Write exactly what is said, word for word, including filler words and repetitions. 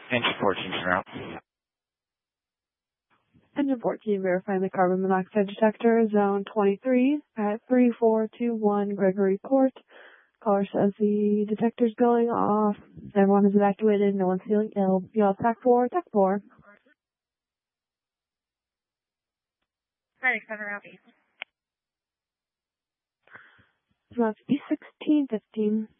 Engine fourteen, route. Engine fourteen, verifying the carbon monoxide detector, zone twenty-three at three four two one Gregory Court. Caller says the detector's going off. Everyone is evacuated. No one's feeling ill. Y'all, T A C four, T A C four. Medic Center, Route East. Route E sixteen fifteen.